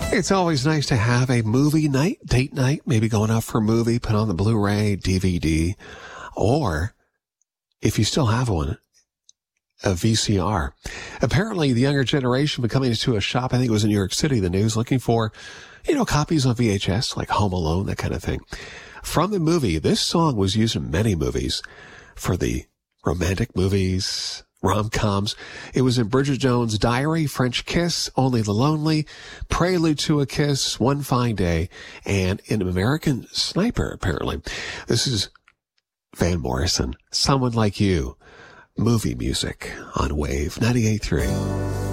It's always nice to have a movie night, date night, maybe going out for a movie, put on the Blu-ray, DVD, or if you still have one, a VCR. Apparently, the younger generation been coming to a shop, I think it was in New York City, the news, looking for, copies on VHS, like Home Alone, that kind of thing. From the movie, this song was used in many movies for the romantic movies, rom-coms. It was in Bridget Jones' Diary, French Kiss, Only the Lonely, Prelude to a Kiss, One Fine Day, and in American Sniper, apparently. This is Van Morrison, Someone Like You, movie music on Wave 98.3.